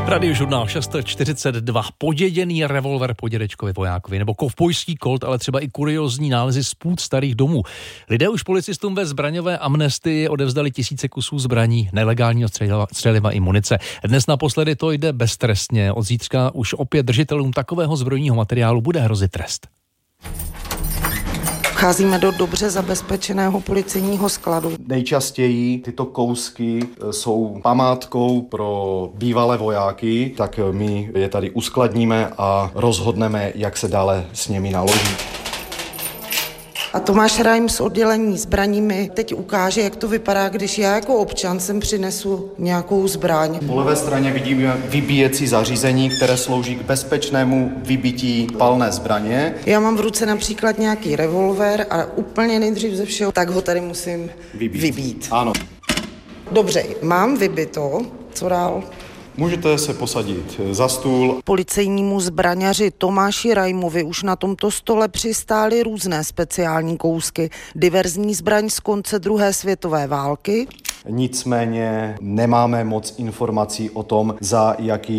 Radiožurnál 6:42. Poděděný revolver po dědečkovi vojákovi nebo kovbojský kolt, ale třeba i kuriózní nálezy z půd starých domů. Lidé už policistům ve zbraňové amnestii odevzdali tisíce kusů zbraní, nelegálního střeliva i munice. Dnes naposledy to jde beztrestně. Od zítřka už opět držitelům takového zbrojního materiálu bude hrozit trest. Vcházíme do dobře zabezpečeného policejního skladu. Nejčastěji tyto kousky jsou památkou pro bývalé vojáky, tak my je tady uskladníme a rozhodneme, jak se dále s nimi naloží. A Tomáš Rajm z oddělení zbraní mi teď ukáže, jak to vypadá, když já jako občan sem přinesu nějakou zbraň. Po levé straně vidíme vybíjecí zařízení, které slouží k bezpečnému vybití palné zbraně. Já mám v ruce například nějaký revolver a úplně nejdřív ze všeho, tak ho tady musím vybít. Ano. Dobře, mám vybito. Co dál? Můžete se posadit za stůl. Policejnímu zbraňaři Tomáši Rajmovi už na tomto stole přistály různé speciální kousky. Diverzní zbraň z konce druhé světové války. Nicméně nemáme moc informací o tom, za jaký